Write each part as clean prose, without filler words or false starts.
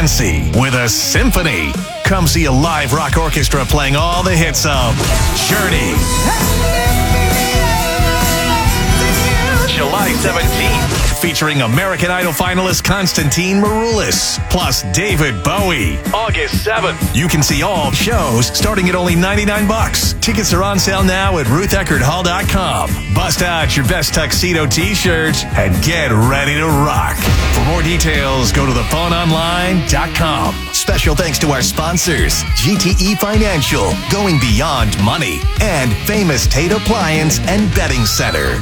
Quincy with a symphony. Come see a live rock orchestra playing all the hits of Journey. July 17th, featuring American Idol finalist Konstantin Maroulis, plus David Bowie. August 7th, you can see all shows starting at only $99. Tickets are on sale now at RuthEckerdHall.com. Bust out your best tuxedo t-shirts and get ready to rock. For more details, go to thephoneonline.com. Special thanks to our sponsors, GTE Financial, going beyond money, and Famous Tate Appliance and Betting Center.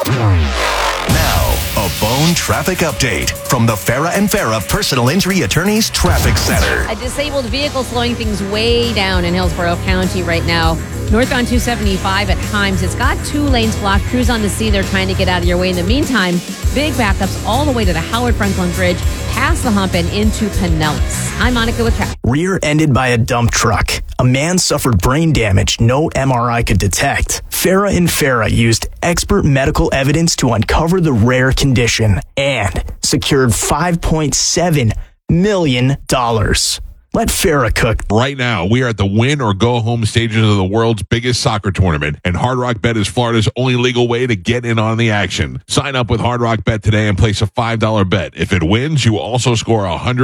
Now, a phone traffic update from the Farah and Farah Personal Injury Attorneys Traffic Center. A disabled vehicle slowing things way down in Hillsborough County right now. Northbound 275 at Himes. It's got 2 lanes blocked. Crews on the scene. They're trying to get out of your way. In the meantime, big backups all the way to the Howard Franklin Bridge, past the hump and into Pinellas. I'm Monica with traffic. Rear-ended by a dump truck. A man suffered brain damage no MRI could detect. Farah and Farah used expert medical evidence to uncover the rare condition and secured $5.7 million. Let Farah cook. Right now, we are at the win or go home stages of the world's biggest soccer tournament, and Hard Rock Bet is Florida's only legal way to get in on the action. Sign up with Hard Rock Bet today and place a $5 bet. If it wins, you also score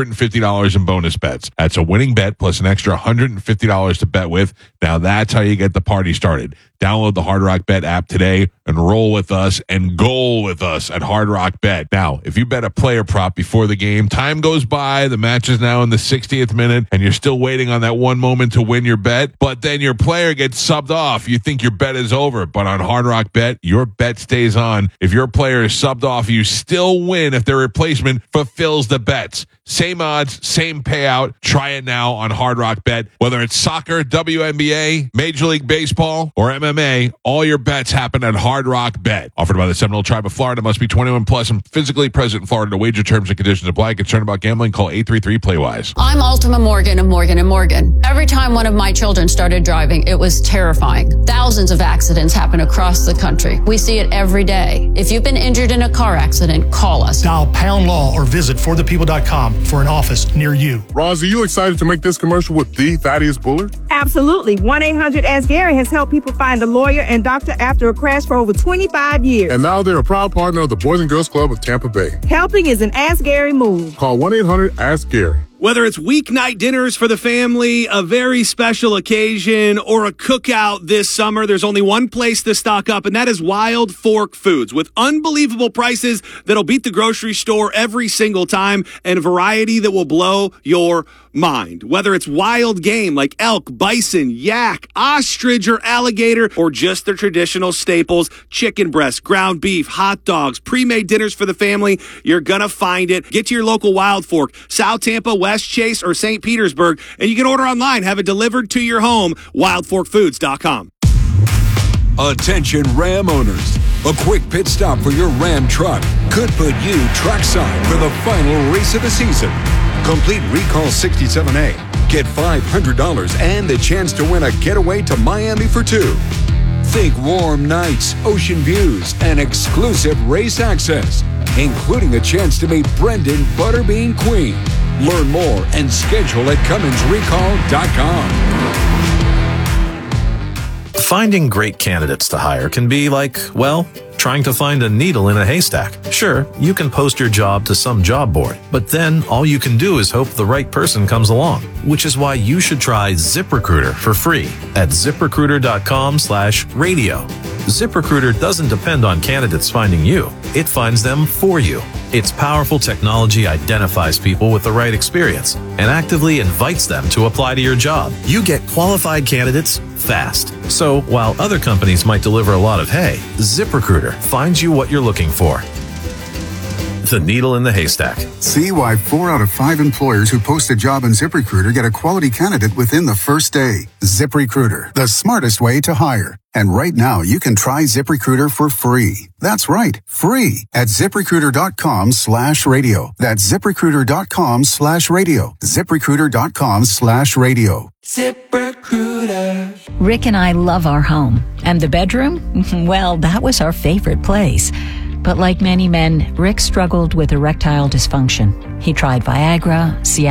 $150 in bonus bets. That's a winning bet plus an extra $150 to bet with. Now that's how you get the party started. Download the Hard Rock Bet app today and roll with us and goal with us at Hard Rock Bet. Now, if you bet a player prop before the game, time goes by, the match is now in the 60th minute, and you're still waiting on that one moment to win your bet, but then your player gets subbed off. You think your bet is over, but on Hard Rock Bet, your bet stays on. If your player is subbed off, you still win if their replacement fulfills the bets. Same odds, same payout. Try it now on Hard Rock Bet. Whether it's soccer, WNBA, Major League Baseball, or MMA, all your bets happen at Hard Rock Bet. Offered by the Seminole Tribe of Florida. Must be 21 plus and physically present in Florida. To wager terms and conditions apply. Concerned about gambling? Call 833-PLAY-WISE. I'm Ultima Morgan of Morgan & Morgan. Every time one of my children started driving, it was terrifying. Thousands of accidents happen across the country. We see it every day. If you've been injured in a car accident, call us. Dial pound law or visit forthepeople.com for an office near you. Roz, are you excited to make this commercial with the Thaddeus Bullard? Absolutely. 1-800-ASK-GARY has helped people find a lawyer and doctor after a crash for over 25 years. And now they're a proud partner of the Boys and Girls Club of Tampa Bay. Helping is an Ask Gary move. Call 1-800-ASK-GARY. Whether it's weeknight dinners for the family, a very special occasion, or a cookout this summer, there's only one place to stock up, and that is Wild Fork Foods. With unbelievable prices that'll beat the grocery store every single time, and a variety that will blow your mind. Whether it's wild game like elk, bison, yak, ostrich, or alligator, or just the traditional staples, chicken breast, ground beef, hot dogs, pre-made dinners for the family, you're gonna find it. Get to your local Wild Fork, South Tampa, West Chase, or St. Petersburg, and you can order online, have it delivered to your home, wildforkfoods.com. Attention Ram owners. A quick pit stop for your Ram truck could put you trackside for the final race of the season. Complete Recall 67A. Get $500 and the chance to win a getaway to Miami for 2. Think warm nights, ocean views, and exclusive race access, including a chance to meet Brendan Butterbean Queen. Learn more and schedule at CumminsRecall.com. Finding great candidates to hire can be like, well, trying to find a needle in a haystack. Sure, you can post your job to some job board, but then all you can do is hope the right person comes along, which is why you should try ZipRecruiter for free at ZipRecruiter.com/radio. ZipRecruiter doesn't depend on candidates finding you. It finds them for you. Its powerful technology identifies people with the right experience and actively invites them to apply to your job. You get qualified candidates fast. So while other companies might deliver a lot of hay, ZipRecruiter finds you what you're looking for. The needle in the haystack. See why 4 out of 5 employers who post a job on ZipRecruiter get a quality candidate within the first day. ZipRecruiter, the smartest way to hire. And right now, you can try ZipRecruiter for free. That's right, free at ZipRecruiter.com/radio. That's ZipRecruiter.com/radio. ZipRecruiter.com/radio. ZipRecruiter. Rick and I love our home. And the bedroom? Well, that was our favorite place. But like many men, Rick struggled with erectile dysfunction. He tried Viagra, Cialis,